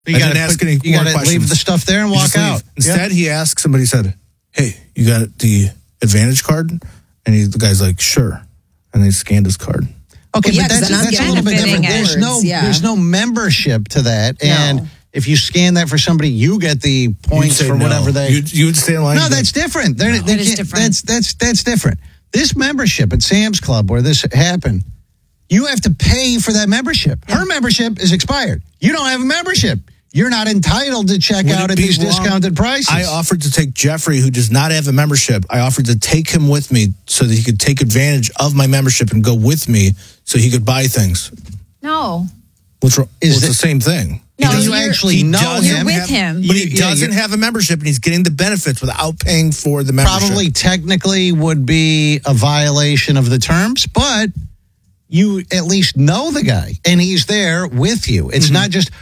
You got to leave the stuff there and walk out. Instead, he asked somebody, said, "Hey, you got the Advantage card?" And the guy's like, "Sure." And they scanned his card. Okay, but that's a little bit different. There's no membership to that. And if you scan that for somebody, you get the points for whatever they... You would stay in line? No, that's different. That is different. That's different. This membership at Sam's Club where this happened, you have to pay for that membership. Yeah. Her membership is expired. You don't have a membership. You're not entitled to check out at these discounted prices. I offered to take Jeffrey, who does not have a membership. I offered to take him with me so that he could take advantage of my membership and go with me so he could buy things. No. It's the same thing. No, you actually know him. You're with him. But he doesn't have a membership, and he's getting the benefits without paying for the membership. Probably technically would be a violation of the terms, but you at least know the guy, and he's there with you. It's not just...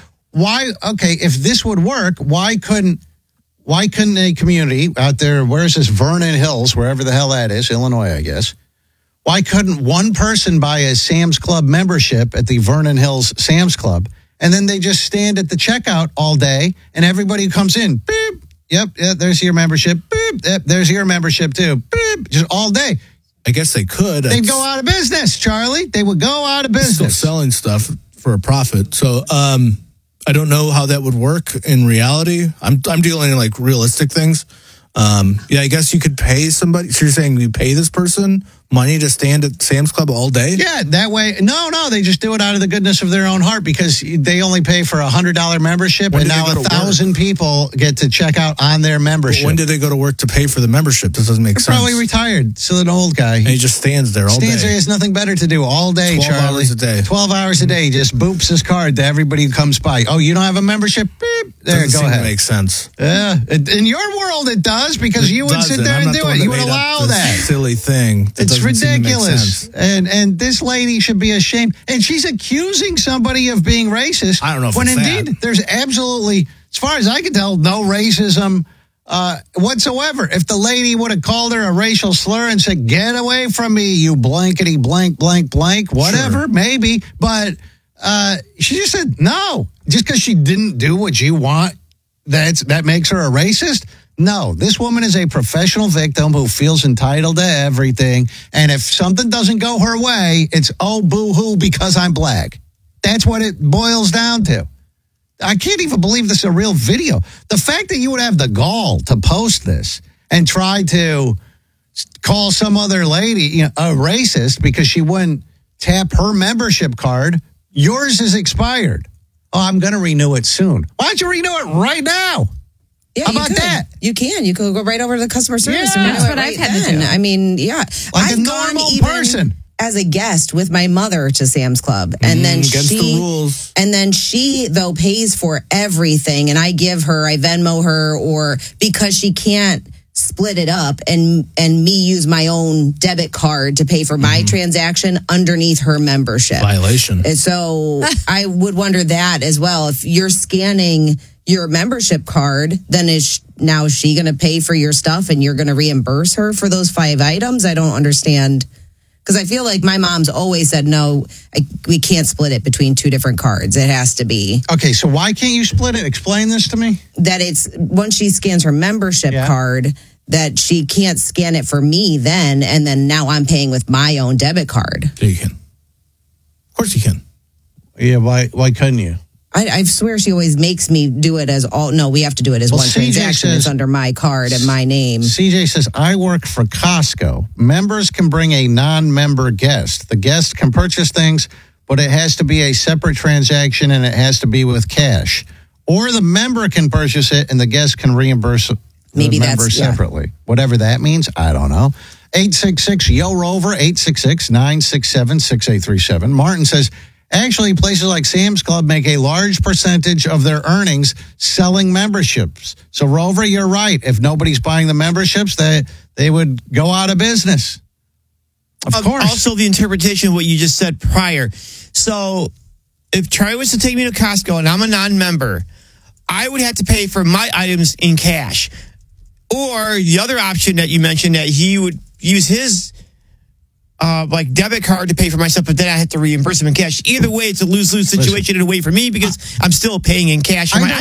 if this would work, why couldn't a community out there, where's this, Vernon Hills, wherever the hell that is, Illinois, I guess, why couldn't one person buy a Sam's Club membership at the Vernon Hills Sam's Club, and then they just stand at the checkout all day, and everybody who comes in, beep, yep, there's your membership, beep, yep, there's your membership too, beep, just all day. I guess they could. They'd go out of business, Charlie. They would go out of business. Still selling stuff for a profit. So, I don't know how that would work in reality. I'm dealing in like realistic things. I guess you could pay somebody. So you're saying you pay this person money to stand at Sam's Club all day? Yeah, that way. No, they just do it out of the goodness of their own heart because they only pay for $100 membership, and now 1,000 people get to check out on their membership. But when did they go to work to pay for the membership? This doesn't make sense. Probably retired, still an old guy. And he just stands there all day. Stands there, he has nothing better to do all day, 12 Charlie. 12 hours a day. 12 hours a day. He just boops his card to everybody who comes by. Oh, you don't have a membership? Beep. There, doesn't go ahead. To make sense. Yeah, in your world it does because you would sit there and do it. You would allow that silly thing. It's ridiculous. And this lady should be ashamed. And she's accusing somebody of being racist. I don't know if when it's indeed that. There's absolutely, as far as I can tell, no racism whatsoever. If the lady would have called her a racial slur and said, "Get away from me, you blankety blank blank blank," whatever, maybe. But she just said no. Just because she didn't do what you want, that makes her a racist? No, this woman is a professional victim who feels entitled to everything. And if something doesn't go her way, it's, oh, boo-hoo, because I'm black. That's what it boils down to. I can't even believe this is a real video. The fact that you would have the gall to post this and try to call some other lady a racist because she wouldn't tap her membership card, yours is expired. Oh, I'm going to renew it soon. Why don't you renew it right now? Yeah, how about that? You can. You could go right over to the customer service. Yeah, and that's what I've had to do. I mean, yeah. Like I've a normal person. As a guest with my mother to Sam's Club. And then against the rules. And then she, though, pays for everything. And I Venmo her, or because she can't split it up and me use my own debit card to pay for my transaction underneath her membership. Violation. And so I would wonder that as well. If you're scanning your membership card, then is she going to pay for your stuff and you're going to reimburse her for those 5 items? I don't understand. Because I feel like my mom's always said, no, we can't split it between 2 different cards. It has to be. Okay, so why can't you split it? Explain this to me. That it's, once she scans her membership card, that she can't scan it for me then, and then now I'm paying with my own debit card. Yeah, you can. Of course you can. Yeah, why couldn't you? I swear she always makes me do it as all. No, we have to do it as one transaction. It's under my card and my name. CJ says, I work for Costco. Members can bring a non-member guest. The guest can purchase things, but it has to be a separate transaction and it has to be with cash. Or the member can purchase it and the guest can reimburse the member separately. Whatever that means, I don't know. 866-YO-ROVER, 866-967-6837. Martin says, actually, places like Sam's Club make a large percentage of their earnings selling memberships. So, Rover, you're right. If nobody's buying the memberships, they would go out of business. Of course. Also, the interpretation of what you just said prior. So, if Charlie was to take me to Costco and I'm a non-member, I would have to pay for my items in cash. Or the other option that you mentioned, that he would use his like debit card to pay for my stuff, but then I have to reimburse them in cash. Either way, it's a lose-lose situation in a way for me because I'm still paying in cash. I know